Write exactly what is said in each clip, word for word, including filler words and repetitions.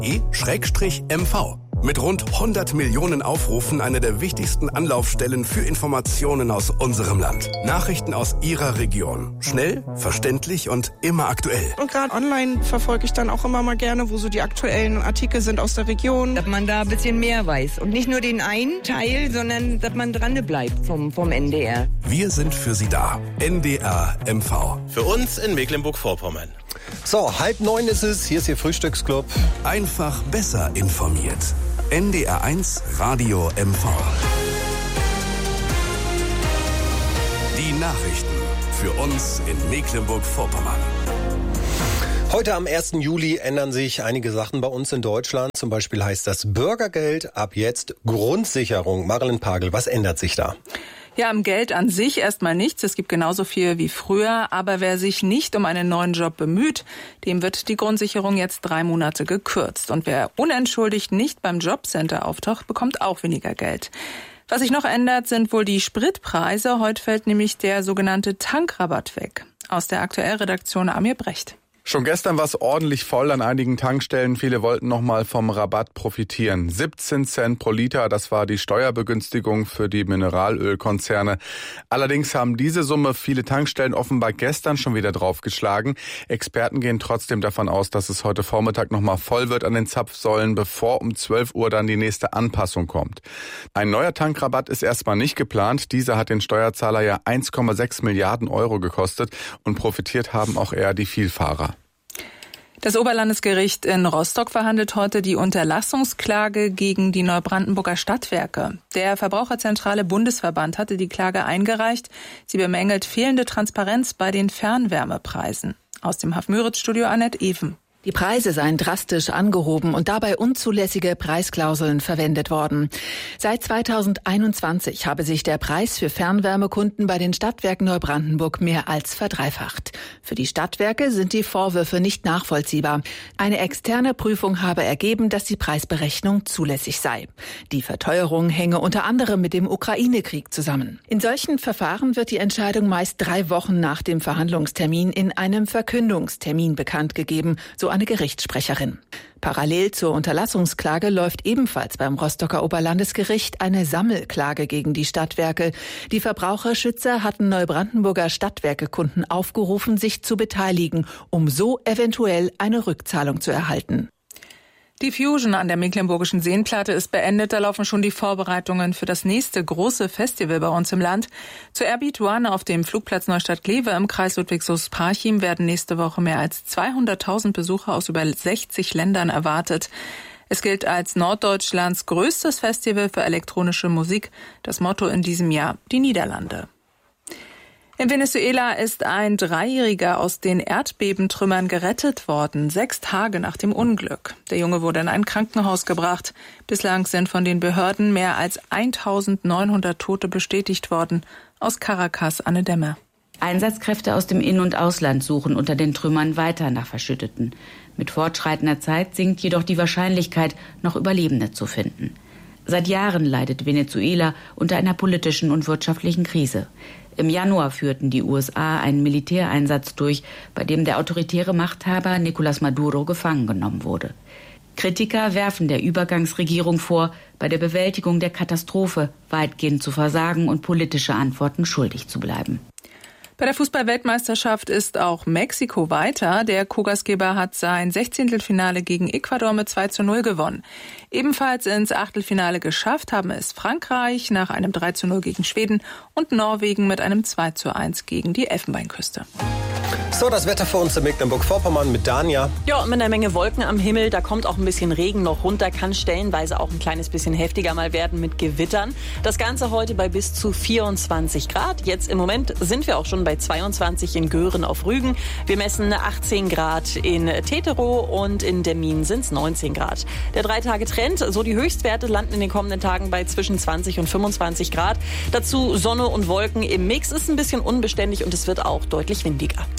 schrägstrich M V. Mit rund hundert Millionen Aufrufen eine der wichtigsten Anlaufstellen für Informationen aus unserem Land. Nachrichten aus Ihrer Region. Schnell, verständlich und immer aktuell. Und gerade online verfolge ich dann auch immer mal gerne, wo so die aktuellen Artikel sind aus der Region. Dass man da ein bisschen mehr weiß und nicht nur den einen Teil, sondern dass man dran bleibt vom, vom N D R. Wir sind für Sie da. N D R M V. Für uns in Mecklenburg-Vorpommern. So, halb neun ist es. Hier ist Ihr Frühstücksclub. Einfach besser informiert. N D R eins Radio M V. Die Nachrichten für uns in Mecklenburg-Vorpommern. Heute am ersten Juli ändern sich einige Sachen bei uns in Deutschland. Zum Beispiel heißt das Bürgergeld ab jetzt Grundsicherung. Marilyn Pagel, was ändert sich da? Ja, am Geld an sich erstmal nichts. Es gibt genauso viel wie früher. Aber wer sich nicht um einen neuen Job bemüht, dem wird die Grundsicherung jetzt drei Monate gekürzt. Und wer unentschuldigt nicht beim Jobcenter auftaucht, bekommt auch weniger Geld. Was sich noch ändert, sind wohl die Spritpreise. Heute fällt nämlich der sogenannte Tankrabatt weg. Aus der Aktuellredaktion Amir Brecht. Schon gestern war es ordentlich voll an einigen Tankstellen. Viele wollten noch mal vom Rabatt profitieren. siebzehn Cent pro Liter, das war die Steuerbegünstigung für die Mineralölkonzerne. Allerdings haben diese Summe viele Tankstellen offenbar gestern schon wieder draufgeschlagen. Experten gehen trotzdem davon aus, dass es heute Vormittag noch mal voll wird an den Zapfsäulen, bevor um zwölf Uhr dann die nächste Anpassung kommt. Ein neuer Tankrabatt ist erstmal nicht geplant. Dieser hat den Steuerzahler ja eins Komma sechs Milliarden Euro gekostet und profitiert haben auch eher die Vielfahrer. Das Oberlandesgericht in Rostock verhandelt heute die Unterlassungsklage gegen die Neubrandenburger Stadtwerke. Der Verbraucherzentrale Bundesverband hatte die Klage eingereicht. Sie bemängelt fehlende Transparenz bei den Fernwärmepreisen. Aus dem Haff-Müritz-Studio Annette Even. Die Preise seien drastisch angehoben und dabei unzulässige Preisklauseln verwendet worden. Seit zweitausendeinundzwanzig habe sich der Preis für Fernwärmekunden bei den Stadtwerken Neubrandenburg mehr als verdreifacht. Für die Stadtwerke sind die Vorwürfe nicht nachvollziehbar. Eine externe Prüfung habe ergeben, dass die Preisberechnung zulässig sei. Die Verteuerung hänge unter anderem mit dem Ukraine-Krieg zusammen. In solchen Verfahren wird die Entscheidung meist drei Wochen nach dem Verhandlungstermin in einem Verkündungstermin bekannt gegeben, so eine Gerichtssprecherin. Parallel zur Unterlassungsklage läuft ebenfalls beim Rostocker Oberlandesgericht eine Sammelklage gegen die Stadtwerke. Die Verbraucherschützer hatten Neubrandenburger Stadtwerkekunden aufgerufen, sich zu beteiligen, um so eventuell eine Rückzahlung zu erhalten. Die Fusion an der Mecklenburgischen Seenplatte ist beendet. Da laufen schon die Vorbereitungen für das nächste große Festival bei uns im Land. Zur Airbeat One auf dem Flugplatz Neustadt-Glewe im Kreis Ludwigslust-Parchim werden nächste Woche mehr als zweihunderttausend Besucher aus über sechzig Ländern erwartet. Es gilt als Norddeutschlands größtes Festival für elektronische Musik. Das Motto in diesem Jahr: die Niederlande. In Venezuela ist ein Dreijähriger aus den Erdbebentrümmern gerettet worden, sechs Tage nach dem Unglück. Der Junge wurde in ein Krankenhaus gebracht. Bislang sind von den Behörden mehr als eintausendneunhundert Tote bestätigt worden. Aus Caracas, Anne Dämmer. Einsatzkräfte aus dem In- und Ausland suchen unter den Trümmern weiter nach Verschütteten. Mit fortschreitender Zeit sinkt jedoch die Wahrscheinlichkeit, noch Überlebende zu finden. Seit Jahren leidet Venezuela unter einer politischen und wirtschaftlichen Krise. Im Januar führten die U S A einen Militäreinsatz durch, bei dem der autoritäre Machthaber Nicolás Maduro gefangen genommen wurde. Kritiker werfen der Übergangsregierung vor, bei der Bewältigung der Katastrophe weitgehend zu versagen und politische Antworten schuldig zu bleiben. Bei der Fußball-Weltmeisterschaft ist auch Mexiko weiter. Der Co-Gastgeber hat sein Sechzehntelfinale gegen Ecuador mit zwei zu null gewonnen. Ebenfalls ins Achtelfinale geschafft haben es Frankreich nach einem drei zu null gegen Schweden und Norwegen mit einem zwei zu eins gegen die Elfenbeinküste. So, das Wetter für uns in Mecklenburg-Vorpommern mit Dania. Ja, mit einer Menge Wolken am Himmel. Da kommt auch ein bisschen Regen noch runter, kann stellenweise auch ein kleines bisschen heftiger mal werden mit Gewittern. Das Ganze heute bei bis zu vierundzwanzig Grad. Jetzt im Moment sind wir auch schon bei zweiundzwanzig in Göhren auf Rügen. Wir messen achtzehn Grad in Teterow und in Demmin sind es neunzehn Grad. Der Drei-Tage-Trend, so die Höchstwerte landen in den kommenden Tagen bei zwischen zwanzig und fünfundzwanzig Grad. Dazu Sonne und Wolken im Mix, ist ein bisschen unbeständig und es wird auch deutlich windiger.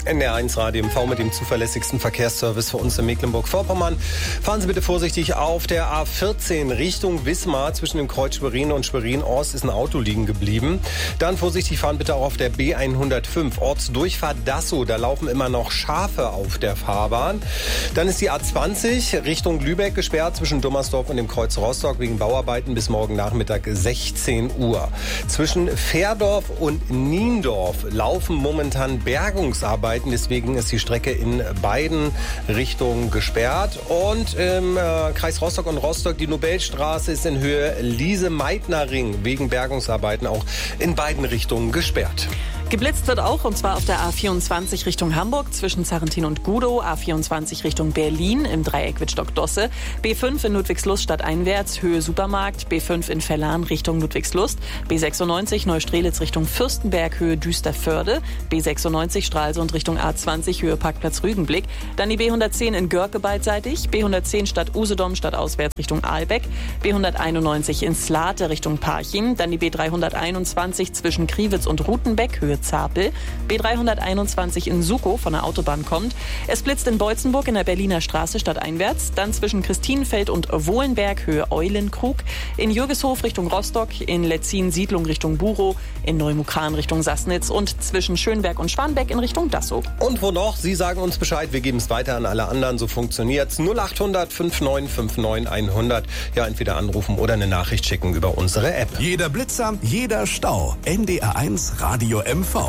N D R eins Radio M V mit dem zuverlässigsten Verkehrsservice für uns in Mecklenburg-Vorpommern. Fahren Sie bitte vorsichtig auf der A vierzehn Richtung Wismar. Zwischen dem Kreuz Schwerin und Schwerin-Ost ist ein Auto liegen geblieben. Dann vorsichtig fahren bitte auch auf der B hundertfünf, Ortsdurchfahrt Dassow. Da laufen immer noch Schafe auf der Fahrbahn. Dann ist die A zwanzig Richtung Lübeck gesperrt zwischen Dummersdorf und dem Kreuz Rostock wegen Bauarbeiten bis morgen Nachmittag sechzehn Uhr. Zwischen Fährdorf und Niendorf laufen momentan Bergungsarbeiten. Deswegen ist die Strecke in beiden Richtungen gesperrt. Und im äh, Kreis Rostock und Rostock, die Nobelstraße ist in Höhe Liese-Meitner-Ring wegen Bergungsarbeiten auch in beiden Richtungen gesperrt. Geblitzt wird auch, und zwar auf der A vierundzwanzig Richtung Hamburg zwischen Sarrentin und Gudow, A vierundzwanzig Richtung Berlin im Dreieck Wittstock-Dosse, B fünf in Ludwigslust stadteinwärts, Höhe Supermarkt, B fünf in Verlan Richtung Ludwigslust, B sechsundneunzig Neustrelitz Richtung Fürstenberg, Höhe Düsterförde, B sechsundneunzig Stralsund Richtung A zwanzig, Höhe Parkplatz Rügenblick, dann die B hundertzehn in Görke beidseitig, B hundertzehn Stadt Usedom stadtauswärts Richtung Ahlbeck, B hunderteinundneunzig in Slate Richtung Parchim, dann die B dreihunderteinundzwanzig zwischen Kriwitz und Rutenbeck, Höhe Zapel, B dreihunderteinundzwanzig in Sukow von der Autobahn kommt. Es blitzt in Beutzenburg in der Berliner Straße stadteinwärts, dann zwischen Christinenfeld und Wohlenberg, Höhe Eulenkrug, in Jürgeshof Richtung Rostock, in Letzin Siedlung Richtung Burow, in Neumukran Richtung Sassnitz und zwischen Schönberg und Schwanbeck in Richtung Dassow. Und wo noch? Sie sagen uns Bescheid, wir geben es weiter an alle anderen, so funktioniert's. null acht hundert fünfundneunzig fünfundneunzig hundert. Ja, entweder anrufen oder eine Nachricht schicken über unsere App. Jeder Blitzer, jeder Stau. N D R eins Radio M V.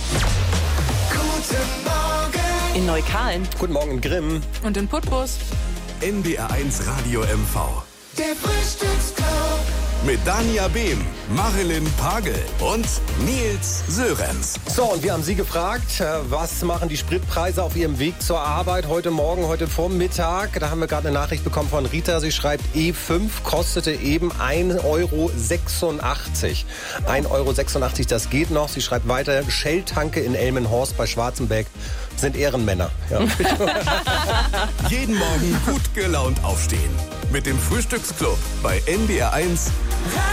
Guten Morgen. In Neukalen. Guten Morgen in Grimm. Und in Putbus. N D R eins Radio M V. Der Frühstücksclub. Mit Dania Behm, Marilyn Pagel und Nils Sörenz. So, und wir haben Sie gefragt, was machen die Spritpreise auf Ihrem Weg zur Arbeit heute Morgen, heute Vormittag? Da haben wir gerade eine Nachricht bekommen von Rita. Sie schreibt, E fünf kostete eben ein Euro sechsundachtzig. ein Euro sechsundachtzig, das geht noch. Sie schreibt weiter, Shell-Tanke in Elmenhorst bei Schwarzenbeck sind Ehrenmänner. Ja. Jeden Morgen gut gelaunt aufstehen. Mit dem Frühstücksclub bei N D R eins.